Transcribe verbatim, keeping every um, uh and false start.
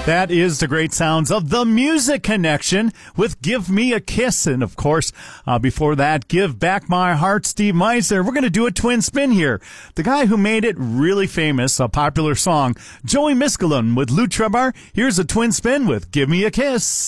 That is the great sounds of The Music Connection with Give Me a Kiss. And, of course, uh, before that, Give Back My Heart, Steve Meisner. We're going to do a twin spin here. The guy who made it really famous, a popular song, Joey Misculum with Lou Trebar. Here's a twin spin with Give Me a Kiss.